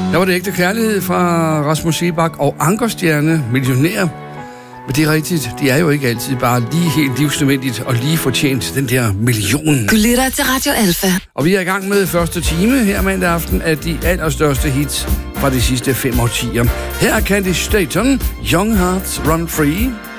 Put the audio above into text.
Der var det ægte kærlighed fra Rasmus Seebach og Ankerstjerne, millionær. Men det er rigtigt, det er jo ikke altid bare lige helt livsnødvendigt og lige fortjent den der million. Du lytter til Radio Alfa. Og vi er i gang med første time her mandag aften af de allerstørste hits fra de sidste 5 årtier. Her er Candy Staton, Young Hearts Run Free.